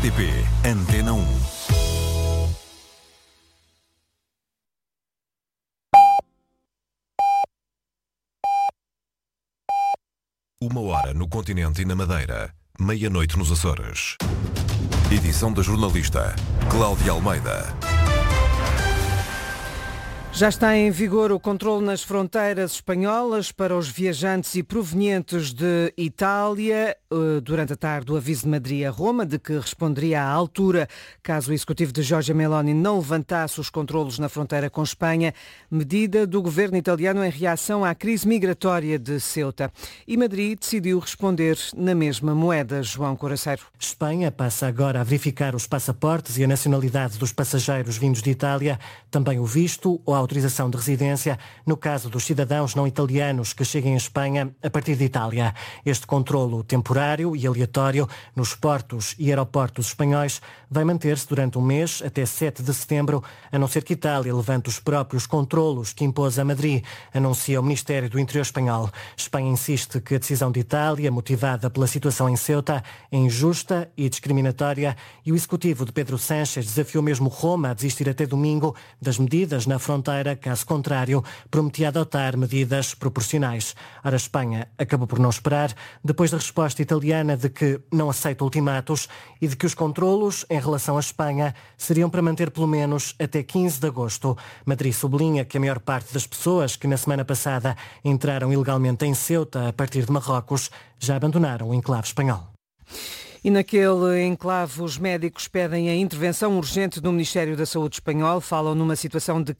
RTP Antena 1. Uma hora no continente e na Madeira, meia-noite nos Açores. Edição da jornalista Cláudia Almeida. Já está em vigor o controle nas fronteiras espanholas para os viajantes e provenientes de Itália. Durante a tarde, o aviso de Madrid a Roma de que responderia à altura caso o executivo de Giorgia Meloni não levantasse os controlos na fronteira com Espanha, medida do governo italiano em reação à crise migratória de Ceuta. E Madrid decidiu responder na mesma moeda. João Coraceiro. Espanha passa agora a verificar os passaportes e a nacionalidade dos passageiros vindos de Itália, também o visto ou a autorização de residência, no caso dos cidadãos não italianos que cheguem à Espanha a partir de Itália. Este controlo temporário e aleatório nos portos e aeroportos espanhóis vai manter-se durante um mês, até 7 de setembro, a não ser que Itália levante os próprios controlos que impôs a Madrid, anuncia o Ministério do Interior espanhol. Espanha insiste que a decisão de Itália, motivada pela situação em Ceuta, é injusta e discriminatória, e o executivo de Pedro Sánchez desafiou mesmo Roma a desistir até domingo das medidas na fronteira. Caso contrário, prometia adotar medidas proporcionais. Ora, a Espanha acabou por não esperar, depois da resposta italiana de que não aceita ultimatos e de que os controlos em relação à Espanha seriam para manter pelo menos até 15 de agosto. Madrid sublinha que a maior parte das pessoas que na semana passada entraram ilegalmente em Ceuta a partir de Marrocos já abandonaram o enclave espanhol. E naquele enclave, os médicos pedem a intervenção urgente do Ministério da Saúde espanhol. Falam numa situação de